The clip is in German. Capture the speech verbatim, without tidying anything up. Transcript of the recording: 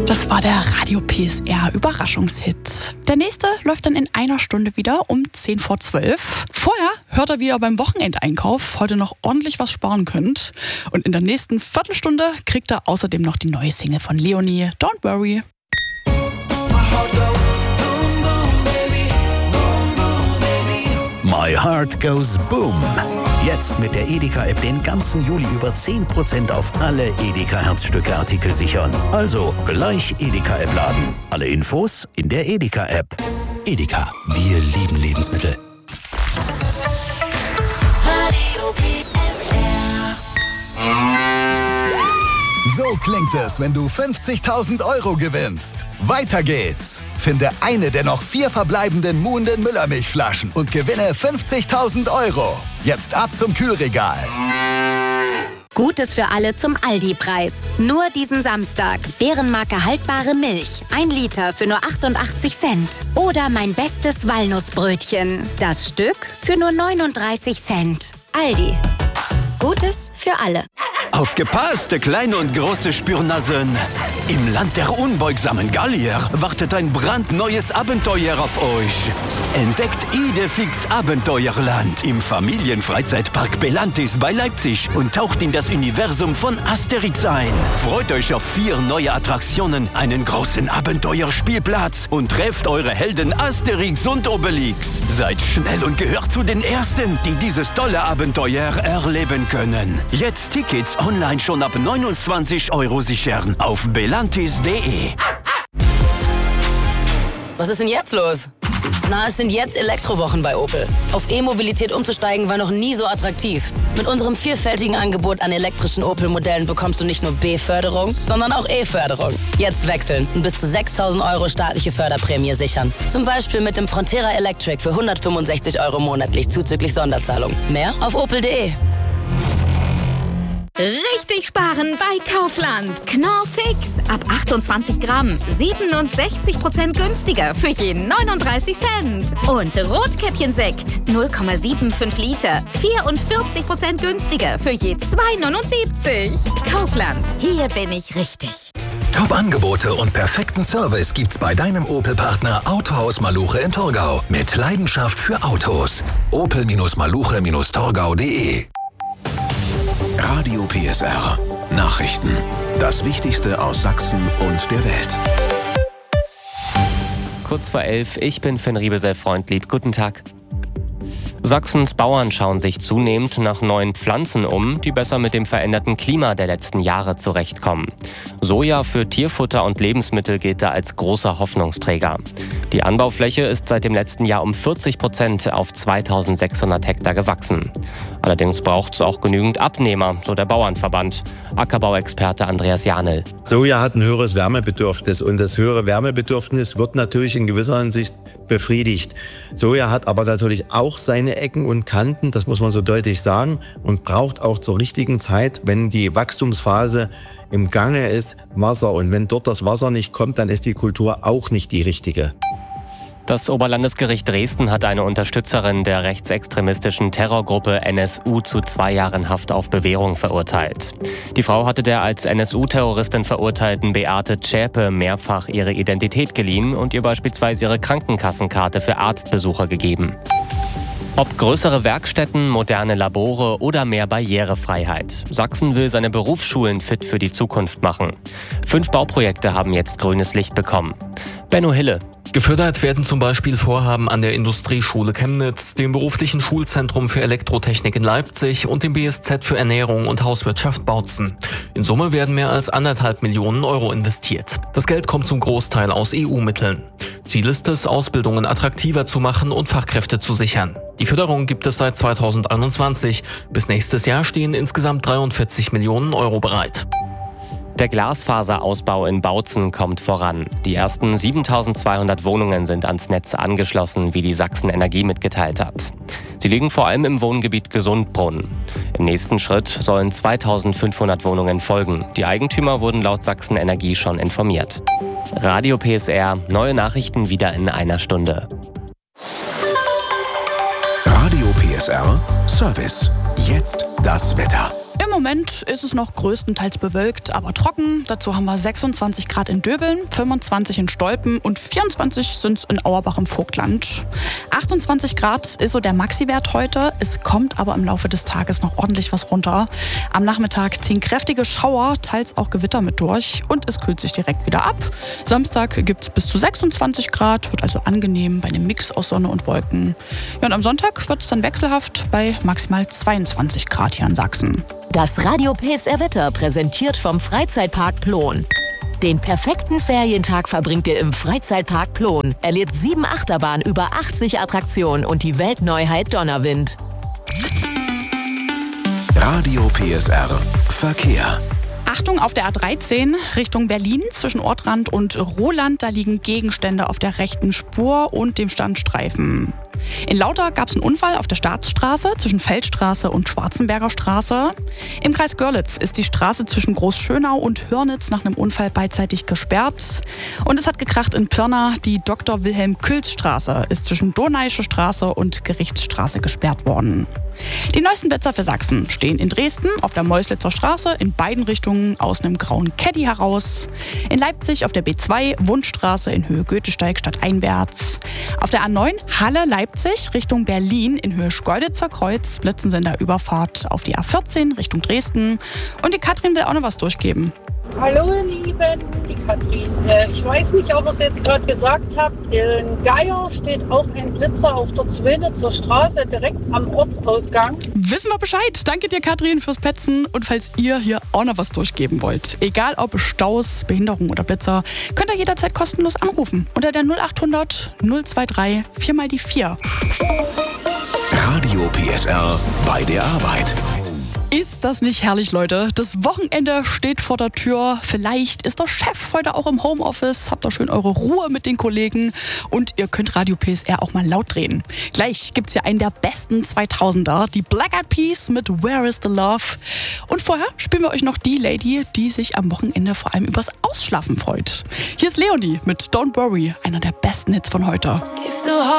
Das war der Radio P S R Überraschungshit. Der nächste läuft dann in einer Stunde wieder um zehn vor zwölf. Vorher hört ihr, wie ihr beim Wochenendeinkauf heute noch ordentlich was sparen könnt. Und in der nächsten Viertelstunde kriegt ihr außerdem noch die neue Single von Leonie, Don't Worry. My Heart Goes Boom. Jetzt mit der Edeka-App den ganzen Juli über zehn Prozent auf alle Edeka-Herzstücke-Artikel sichern. Also gleich Edeka-App laden. Alle Infos in der Edeka-App. Edeka, wir lieben Lebensmittel. So klingt es, wenn du fünfzigtausend Euro gewinnst. Weiter geht's. Finde eine der noch vier verbleibenden Muhnden Müllermilchflaschen und gewinne fünfzigtausend Euro. Jetzt ab zum Kühlregal. Gutes für alle zum Aldi-Preis. Nur diesen Samstag. Bärenmarke haltbare Milch. Ein Liter für nur achtundachtzig Cent. Oder mein bestes Walnussbrötchen. Das Stück für nur neununddreißig Cent. Aldi. Gutes für alle. Aufgepasst, kleine und große Spürnasen. Im Land der unbeugsamen Gallier wartet ein brandneues Abenteuer auf euch. Entdeckt Idefix Abenteuerland im Familienfreizeitpark Belantis bei Leipzig und taucht in das Universum von Asterix ein. Freut euch auf vier neue Attraktionen, einen großen Abenteuerspielplatz und trefft eure Helden Asterix und Obelix. Seid schnell und gehört zu den Ersten, die dieses tolle Abenteuer erleben können. Jetzt Tickets online schon ab neunundzwanzig Euro sichern auf belantis punkt de. Was ist denn jetzt los? Na, es sind jetzt Elektrowochen bei Opel. Auf E-Mobilität umzusteigen war noch nie so attraktiv. Mit unserem vielfältigen Angebot an elektrischen Opel-Modellen bekommst du nicht nur B-Förderung, sondern auch E-Förderung. Jetzt wechseln und bis zu sechstausend Euro staatliche Förderprämie sichern. Zum Beispiel mit dem Frontera Electric für hundertfünfundsechzig Euro monatlich zuzüglich Sonderzahlung. Mehr auf opel punkt de. Richtig sparen bei Kaufland. Knorr Fix. Ab achtundzwanzig Gramm. siebenundsechzig Prozent günstiger für jeden neununddreißig Cent. Und Rotkäppchensekt. null Komma fünfundsiebzig Liter. vierundvierzig Prozent günstiger für je zwei neunundsiebzig. Kaufland. Hier bin ich richtig. Top-Angebote und perfekten Service gibt's bei deinem Opel-Partner Autohaus Maluche in Torgau. Mit Leidenschaft für Autos. opel Maluche Torgau punkt de. Radio P S R. Nachrichten. Das Wichtigste aus Sachsen und der Welt. Kurz vor elf, ich bin Finn Riebesell-Freundlieb. Guten Tag. Sachsens Bauern schauen sich zunehmend nach neuen Pflanzen um, die besser mit dem veränderten Klima der letzten Jahre zurechtkommen. Soja für Tierfutter und Lebensmittel gilt da als großer Hoffnungsträger. Die Anbaufläche ist seit dem letzten Jahr um vierzig Prozent auf zweitausendsechshundert Hektar gewachsen. Allerdings braucht es auch genügend Abnehmer, so der Bauernverband. Ackerbauexperte Andreas Janel. Soja hat ein höheres Wärmebedürfnis und das höhere Wärmebedürfnis wird natürlich in gewisser Hinsicht befriedigt. Soja hat aber natürlich auch seine Ecken und Kanten, das muss man so deutlich sagen, und braucht auch zur richtigen Zeit, wenn die Wachstumsphase im Gange ist, Wasser. Und wenn dort das Wasser nicht kommt, dann ist die Kultur auch nicht die richtige. Das Oberlandesgericht Dresden hat eine Unterstützerin der rechtsextremistischen Terrorgruppe N S U zu zwei Jahren Haft auf Bewährung verurteilt. Die Frau hatte der als N S U-Terroristin verurteilten Beate Zschäpe mehrfach ihre Identität geliehen und ihr beispielsweise ihre Krankenkassenkarte für Arztbesuche gegeben. Ob größere Werkstätten, moderne Labore oder mehr Barrierefreiheit. Sachsen will seine Berufsschulen fit für die Zukunft machen. Fünf Bauprojekte haben jetzt grünes Licht bekommen. Benno Hille. Gefördert werden zum Beispiel Vorhaben an der Industrieschule Chemnitz, dem beruflichen Schulzentrum für Elektrotechnik in Leipzig und dem B S Z für Ernährung und Hauswirtschaft Bautzen. In Summe werden mehr als anderthalb Millionen Euro investiert. Das Geld kommt zum Großteil aus E U-Mitteln. Ziel ist es, Ausbildungen attraktiver zu machen und Fachkräfte zu sichern. Die Förderung gibt es seit zweitausendeinundzwanzig. Bis nächstes Jahr stehen insgesamt dreiundvierzig Millionen Euro bereit. Der Glasfaserausbau in Bautzen kommt voran. Die ersten siebentausendzweihundert Wohnungen sind ans Netz angeschlossen, wie die Sachsen Energie mitgeteilt hat. Sie liegen vor allem im Wohngebiet Gesundbrunn. Im nächsten Schritt sollen zweitausendfünfhundert Wohnungen folgen. Die Eigentümer wurden laut Sachsen Energie schon informiert. Radio P S R, neue Nachrichten wieder in einer Stunde. Radio P S R Service. Jetzt das Wetter. Im Moment ist es noch größtenteils bewölkt, aber trocken. Dazu haben wir sechsundzwanzig Grad in Döbeln, fünfundzwanzig in Stolpen und vierundzwanzig sind es in Auerbach im Vogtland. achtundzwanzig Grad ist so der Maxi-Wert heute. Es kommt aber im Laufe des Tages noch ordentlich was runter. Am Nachmittag ziehen kräftige Schauer, teils auch Gewitter mit durch und es kühlt sich direkt wieder ab. Samstag gibt es bis zu sechsundzwanzig Grad, wird also angenehm bei einem Mix aus Sonne und Wolken. Ja, und am Sonntag wird es dann wechselhaft bei maximal zweiundzwanzig Grad hier in Sachsen. Das Radio P S R Wetter präsentiert vom Freizeitpark Plon. Den perfekten Ferientag verbringt ihr im Freizeitpark Plon. Erlebt sieben Achterbahnen, über achtzig Attraktionen und die Weltneuheit Donnerwind. Radio P S R Verkehr. Achtung auf der A dreizehn Richtung Berlin zwischen Ortrand und Roland. Da liegen Gegenstände auf der rechten Spur und dem Standstreifen. In Lauter gab es einen Unfall auf der Staatsstraße zwischen Feldstraße und Schwarzenberger Straße. Im Kreis Görlitz ist die Straße zwischen Großschönau und Hörnitz nach einem Unfall beidseitig gesperrt. Und es hat gekracht in Pirna. Die Doktor Wilhelm Külz Straße ist zwischen Donaische Straße und Gerichtsstraße gesperrt worden. Die neuesten Blitzer für Sachsen stehen in Dresden auf der Meuslitzer Straße in beiden Richtungen aus einem grauen Caddy heraus. In Leipzig auf der B zwei Wundstraße in Höhe Goethesteig stadteinwärts. Auf der A neun Halle-Leipzig Richtung Berlin in Höhe Schkeuditzer Kreuz blitzen sie in der Überfahrt auf die A vierzehn Richtung Dresden. Und die Katrin will auch noch was durchgeben. Hallo ihr Lieben, die Katrin. Ich weiß nicht, ob ihr es jetzt gerade gesagt habt, in Geier steht auch ein Blitzer auf der Zwönitzer Straße direkt am Ortsausgang. Wissen wir Bescheid. Danke dir, Katrin, fürs Petzen. Und falls ihr hier auch noch was durchgeben wollt, egal ob Staus, Behinderung oder Blitzer, könnt ihr jederzeit kostenlos anrufen unter der null achthundert null drei drei vier mal die vier. Radio P S R bei der Arbeit. Ist das nicht herrlich, Leute? Das Wochenende steht vor der Tür. Vielleicht ist der Chef heute auch im Homeoffice. Habt ihr schön eure Ruhe mit den Kollegen. Und ihr könnt Radio P S R auch mal laut drehen. Gleich gibt's ja einen der besten zweitausender. Die Black Eyed Peas mit Where is the Love. Und vorher spielen wir euch noch die Lady, die sich am Wochenende vor allem übers Ausschlafen freut. Hier ist Leonie mit Don't Worry, einer der besten Hits von heute.